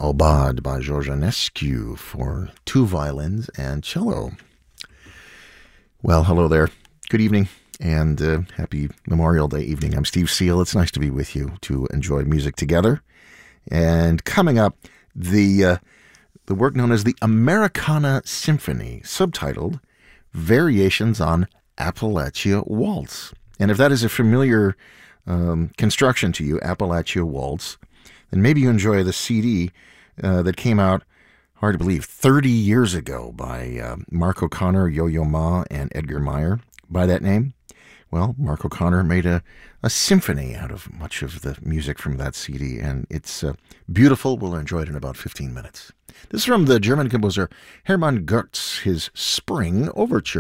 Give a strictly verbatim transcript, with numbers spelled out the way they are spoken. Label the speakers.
Speaker 1: Aubade by George Enescu for two violins and cello. Well, hello there. Good evening and uh, happy Memorial Day evening. I'm Steve Seal. It's nice to be with you to enjoy music together. And coming up, the uh, the work known as the Americana Symphony, subtitled Variations on Appalachia Waltz. And if that is a familiar um, construction to you, Appalachia Waltz, then maybe you enjoy the C D uh, that came out, hard to believe, thirty years ago by uh, Mark O'Connor, Yo-Yo Ma, and Edgar Meyer. By that name, well, Mark O'Connor made a, a symphony out of much of the music from that C D, and it's uh, beautiful. We'll enjoy it in about fifteen minutes. This is from the German composer Hermann Goetz, his Spring Overture.